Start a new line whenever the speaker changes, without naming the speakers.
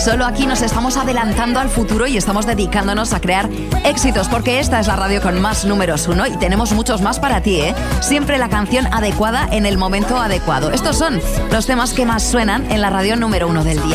Solo aquí nos estamos adelantando al futuro y estamos dedicándonos a crear éxitos, porque esta es la radio con más números 1 y tenemos muchos más para ti, ¿eh? Siempre la canción adecuada en el momento adecuado. Estos son los temas que más suenan en la radio número 1 del día.